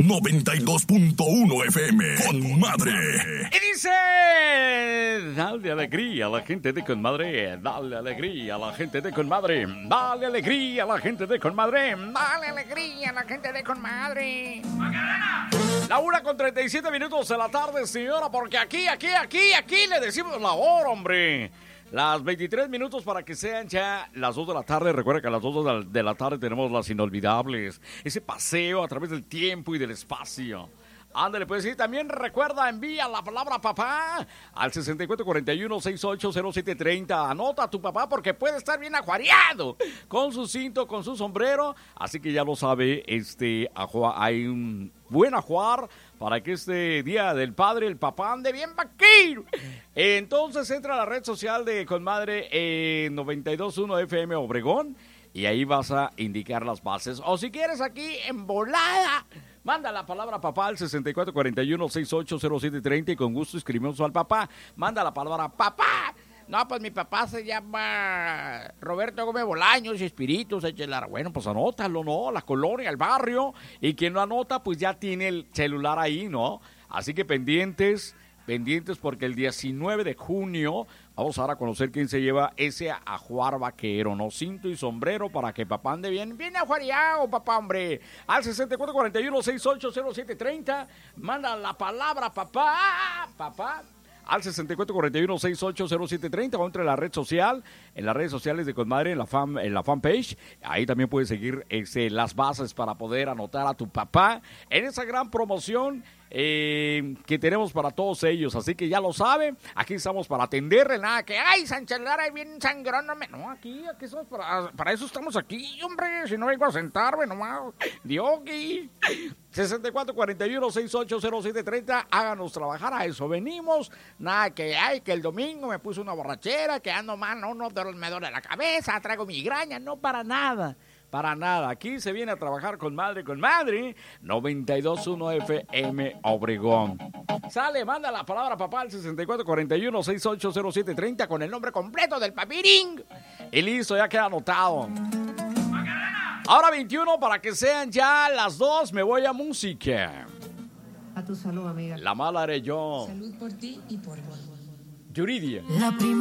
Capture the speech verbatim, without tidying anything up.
noventa y dos punto uno F M. Con madre. Y dice, dale alegría a la gente de Conmadre, dale alegría a la gente de Conmadre, dale alegría a la gente de Conmadre, dale alegría a la gente de Conmadre. La una con treinta y siete minutos de la tarde, señora, porque aquí, aquí, aquí, aquí le decimos la hora, hombre. Las veintitrés minutos para que sean ya las dos de la tarde. Recuerda que a las dos de la tarde tenemos las inolvidables. Ese paseo a través del tiempo y del espacio. Ándale, pues sí, también recuerda, envía la palabra papá al sesenta y cuatro cuarenta y uno, sesenta y ocho cero siete treinta. Anota a tu papá porque puede estar bien ajuareado con su cinto, con su sombrero. Así que ya lo sabe, este, hay un buen ajuar para que este día del padre, el papá ande bien vaquero. Entonces entra a la red social de Conmadre en noventa y dos punto uno F M Obregón y ahí vas a indicar las bases. O si quieres aquí en volada, manda la palabra papá al sesenta y cuatro cuarenta y uno, sesenta y ocho cero siete treinta y con gusto escribimos al papá. Manda la palabra papá. No, pues mi papá se llama Roberto Gómez Bolaños, Espíritus, Echelar. Bueno, pues anótalo, ¿no? La colonia, el barrio. Y quien lo anota, pues ya tiene el celular ahí, ¿no? Así que pendientes, pendientes porque el diecinueve de junio vamos a dar a conocer quién se lleva ese ajuar vaquero, ¿no? Cinto y sombrero para que papá ande bien, bien ajuareado, papá, hombre. Al sesenta y cuatro cuarenta y uno, sesenta y ocho cero siete treinta, manda la palabra papá, papá. Al sesenta y cuatro cuarenta y uno, sesenta y ocho cero siete treinta o entre la red social, en las redes sociales de Conmadre, en la fan, en la fanpage. Ahí también puedes seguir este, las bases para poder anotar a tu papá en esa gran promoción eh, que tenemos para todos ellos. Así que ya lo saben, aquí estamos para atenderle. Nada que, ay, Sánchez Lara, ahí viene sangrón. No, no, aquí, aquí estamos para, para eso estamos aquí, hombre. Si no vengo a sentarme nomás, Dioki. sesenta y cuatro cuarenta y uno, sesenta y ocho cero siete treinta, háganos trabajar, a eso venimos. Nada que, ay, que el domingo me puse una borrachera, que ando mal, no, no, me duele la cabeza, traigo migraña, no, para nada, para nada. Aquí se viene a trabajar con madre, con madre, noventa y dos punto uno F M Obregón. Sale, manda la palabra papá al sesenta y cuatro cuarenta y uno, sesenta y ocho cero siete treinta con el nombre completo del papirín. Y listo, ya queda anotado. Ahora veintiuno para que sean ya las dos, me voy a música. A tu salud, amiga. La mala haré yo. Salud por ti y por vos. Yuridia. La primera.